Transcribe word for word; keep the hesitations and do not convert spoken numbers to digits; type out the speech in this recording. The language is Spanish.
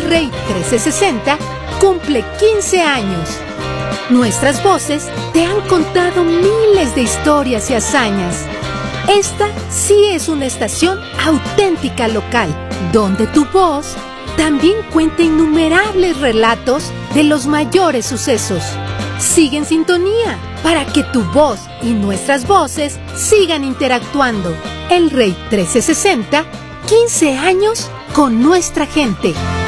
Rey trescientos sesenta cumple quince años. Nuestras voces te han contado miles de historias y hazañas. Esta sí es una estación auténtica local, donde tu voz también cuenta innumerables relatos de los mayores sucesos. Sigue en sintonía para que tu voz y nuestras voces sigan interactuando. El Rey trescientos sesenta, quince años con nuestra gente.